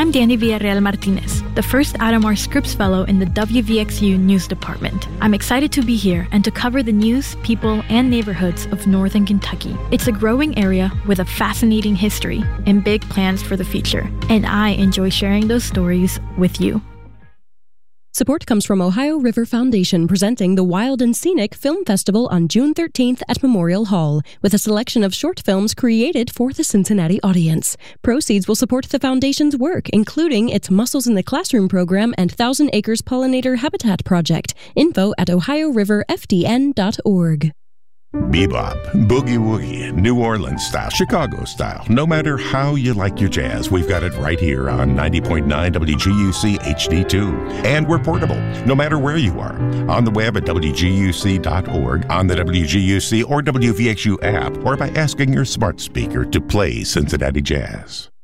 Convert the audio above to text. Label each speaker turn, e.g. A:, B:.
A: I'm Danny Villarreal Martinez, the first Adamar Scripps Fellow in the WVXU News Department. I'm excited to be here and to cover the news, people, and neighborhoods of Northern Kentucky. It's a growing area with a fascinating history and big plans for the future, and I enjoy sharing those stories with you.
B: Support comes from Ohio River Foundation, presenting the Wild and Scenic Film Festival on June 13th at Memorial Hall, with a selection of short films created for the Cincinnati audience. Proceeds will support the foundation's work, including its Mussels in the Classroom program and Thousand Acres Pollinator Habitat Project. Info at ohioriverfdn.org.
C: Bebop, boogie woogie, New Orleans style, Chicago style. No matter how you like your jazz, we've got it right here on 90.9 WGUC HD2. And we're portable, no matter where you are. On the web at WGUC.org, on the WGUC or WVXU app, or by asking your smart speaker to play Cincinnati Jazz.